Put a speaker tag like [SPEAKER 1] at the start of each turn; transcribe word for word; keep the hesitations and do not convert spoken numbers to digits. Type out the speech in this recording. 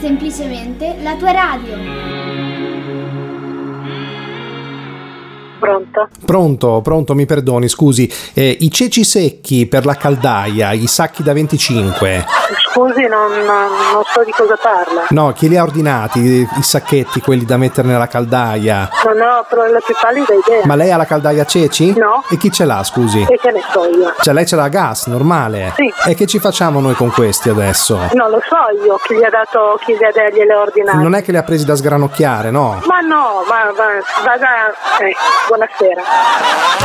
[SPEAKER 1] semplicemente la tua radio.
[SPEAKER 2] Pronto?
[SPEAKER 3] Pronto, pronto, mi perdoni, scusi, eh, i ceci secchi per la caldaia, i sacchi da venticinque.
[SPEAKER 2] Scusi, non, non so di cosa parla.
[SPEAKER 3] No, chi li ha ordinati, i, i sacchetti, quelli da mettere nella caldaia?
[SPEAKER 2] Non ho però la più pallida idea.
[SPEAKER 3] Ma lei ha la caldaia ceci?
[SPEAKER 2] No.
[SPEAKER 3] E chi ce l'ha, scusi?
[SPEAKER 2] E che ne so io?
[SPEAKER 3] Cioè lei ce l'ha a gas, normale?
[SPEAKER 2] Sì.
[SPEAKER 3] E che ci facciamo noi con questi adesso?
[SPEAKER 2] Non lo so io, chi gli ha dato, chi gli ha gliele ha ordinati.
[SPEAKER 3] Non è che li ha presi da sgranocchiare, no?
[SPEAKER 2] Ma no, ma, ma vada, eh, buonasera.